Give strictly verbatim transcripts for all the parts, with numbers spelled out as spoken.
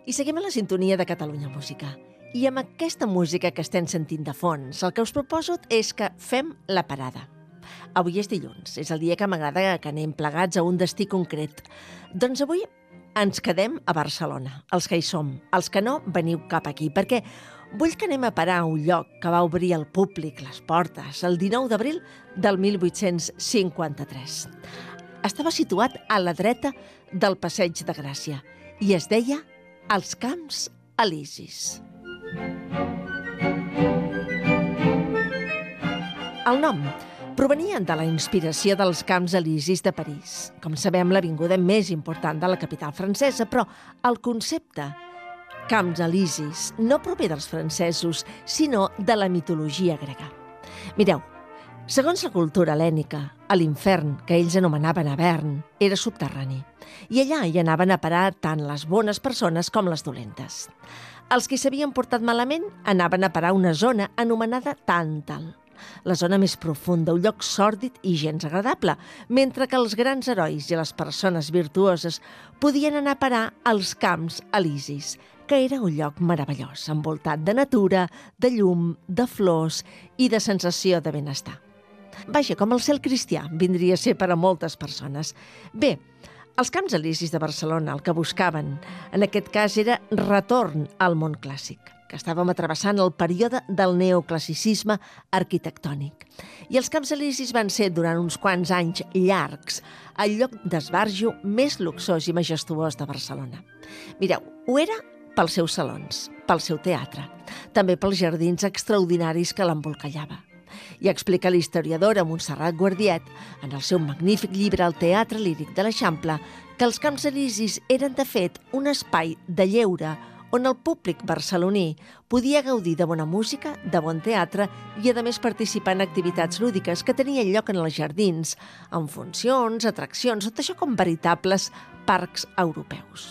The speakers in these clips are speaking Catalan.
I seguim a la sintonia de Catalunya Música. I amb aquesta música que estem sentint de fons, el que us proposo és que fem la parada. Avui és dilluns, és el dia que m'agrada que anem plegats a un destí concret. Doncs avui ens quedem a Barcelona, els que hi som. Els que no, veniu cap aquí, perquè vull que anem a parar a un lloc que va obrir al públic les portes el dinou d'abril del mil vuit-cents cinquanta-tres. Estava situat a la dreta del Passeig de Gràcia i es deia Els Camps Elisis. El nom provenia de la inspiració dels Camps Elisis de París. Com sabem, l'avinguda més important de la capital francesa, però el concepte Camps Elisis no prové dels francesos, sinó de la mitologia grega. Mireu, segons la cultura hel·lènica, l'infern, que ells anomenaven Avern, era subterrani, i allà hi anaven a parar tant les bones persones com les dolentes. Els que s'havien portat malament anaven a parar a una zona anomenada Tàntal, la zona més profunda, un lloc sòrdid i gens agradable, mentre que els grans herois i les persones virtuoses podien anar a parar als Camps Elisis, que era un lloc meravellós, envoltat de natura, de llum, de flors i de sensació de benestar. Vaja, com el cel cristià vindria a ser per a moltes persones. Bé, els Camps Elisis de Barcelona el que buscaven, en aquest cas, era retorn al món clàssic, que estàvem travessant el període del neoclassicisme arquitectònic. I els Camps Elisis van ser, durant uns quants anys llargs, el lloc d'esbarjo més luxós i majestuós de Barcelona. Mireu, ho era pels seus salons, pel seu teatre, també pels jardins extraordinaris que l'embolcallava. I explica l'historiadora Montserrat Guardiet, en el seu magnífic llibre El teatre líric de l'Eixample, que els Camps Elisis eren, de fet, un espai de lleure on el públic barceloní podia gaudir de bona música, de bon teatre i, a més, participar en activitats lúdiques que tenien lloc en els jardins, amb funcions, atraccions, tot això com veritables parcs europeus.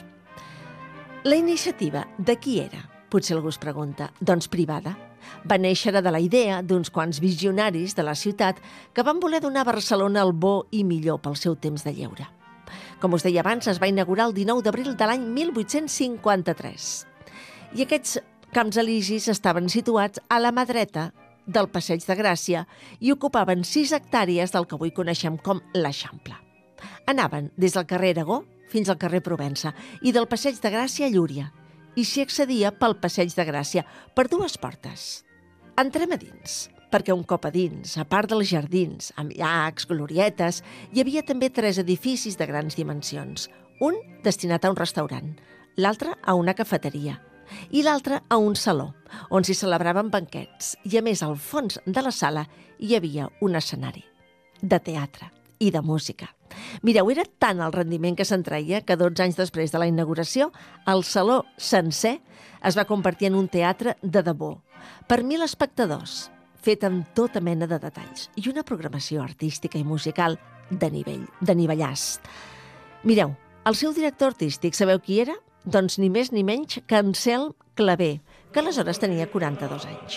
La iniciativa de qui era? Potser algú es pregunta. Doncs privada. Va néixer de la idea d'uns quants visionaris de la ciutat que van voler donar a Barcelona el bo i millor pel seu temps de lleure. Com us deia abans, es va inaugurar el dinou d'abril de l'any mil vuit-cents cinquanta-tres. I aquests Camps Elisis estaven situats a la mà dreta del Passeig de Gràcia i ocupaven sis hectàrees del que avui coneixem com l'Eixample. Anaven des del carrer Aragó fins al carrer Provença i del Passeig de Gràcia a Llúria, i s'hi accedia pel Passeig de Gràcia, per dues portes. Entrem a dins, perquè un cop a dins, a part dels jardins, amb llacs, glorietes, hi havia també tres edificis de grans dimensions. Un destinat a un restaurant, l'altre a una cafeteria i l'altre a un saló, on s'hi celebraven banquets. I a més, al fons de la sala hi havia un escenari de teatre i de música. Mireu, era tant el rendiment que se'n treia que dotze anys després de la inauguració, el saló sencer es va convertir en un teatre de debò, per mil espectadors, fet amb tota mena de detalls, i una programació artística i musical de nivell, de nivellàs. Mireu, el seu director artístic, sabeu qui era? Doncs ni més ni menys que Anselm Clavé, que aleshores tenia quaranta-dos anys.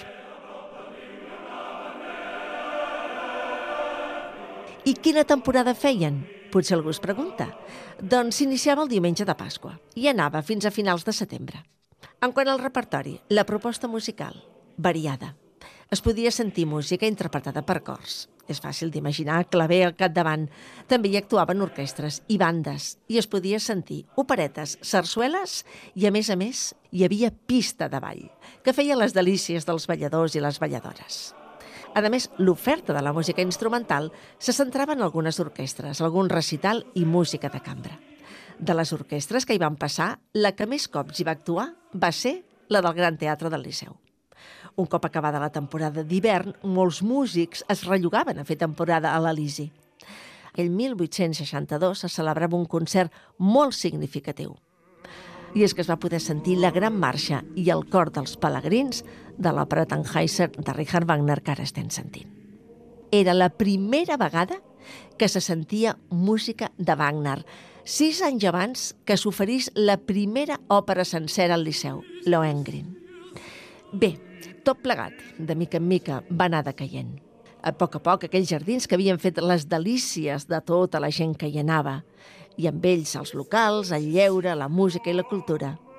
I quina temporada feien? Potser algú es pregunta. Doncs s'iniciava el diumenge de Pasqua i anava fins a finals de setembre. En quant al repertori, la proposta musical, variada. Es podia sentir música interpretada per cors. És fàcil d'imaginar Clavé al capdavant. També hi actuaven orquestres i bandes i es podia sentir operetes, sarsueles i, a més a més, hi havia pista de ball, que feia les delícies dels balladors i les balladores. A més, l'oferta de la música instrumental se centrava en algunes orquestres, algun recital i música de cambra. De les orquestres que hi van passar, la que més cops hi va actuar va ser la del Gran Teatre del Liceu. Un cop acabada la temporada d'hivern, molts músics es rellogaven a fer temporada a l'Elisi. El mil vuit-cents seixanta-dos se celebrava un concert molt significatiu. I és que es va poder sentir la Gran Marxa i el cor dels pelegrins de l'òpera Tannhäuser de Richard Wagner que ara estem sentint. Era la primera vegada que se sentia música de Wagner, sis anys abans que s'oferís la primera òpera sencera al Liceu, Lohengrin. Bé, tot plegat, de mica en mica, va anar decaient. A poc a poc, aquells jardins que havien fet les delícies de tota la gent que hi anava, i amb ells els locals, el lleure, la música i la cultura,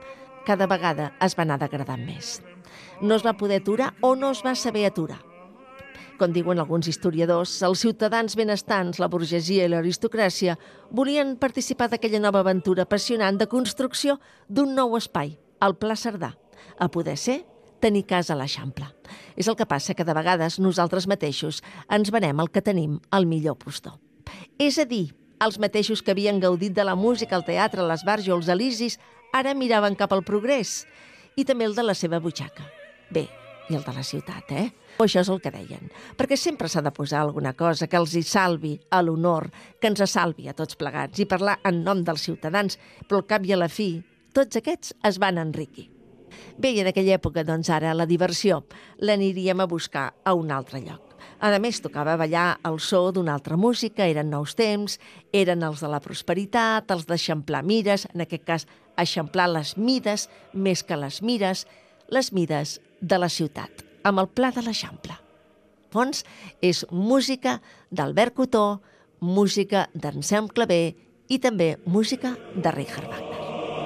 cada vegada es va anar degradant més. No es va poder aturar o no es va saber aturar. Com diuen alguns historiadors, els ciutadans benestants, la burgesia i l'aristocràcia volien participar d'aquella nova aventura apassionant de construcció d'un nou espai, el Pla Cerdà, a poder ser tenir casa a l'Eixample. És el que passa que de vegades nosaltres mateixos ens venem el que tenim al millor postor. És a dir, els mateixos que havien gaudit de la música, el teatre, l'esbarjo o els elisis, ara miraven cap al progrés i també el de la seva butxaca. Bé, i el de la ciutat, eh? O això és el que deien, perquè sempre s'ha de posar alguna cosa que els hi salvi a l'honor, que ens salvi a tots plegats i parlar en nom dels ciutadans, però al cap i a la fi, tots aquests es van enriquir. Bé, i en aquella època, doncs ara, la diversió l'aniríem a buscar a un altre lloc. A més, tocava ballar al so d'una altra música, eren nous temps, eren els de la prosperitat, els d'eixamplar mires, en aquest cas, eixamplar les mides més que les mires, les mides de la ciutat, amb el Pla de l'Eixample. Fons és música d'Albert Cotó, música d'Anselm Clavé i també música de Richard Wagner.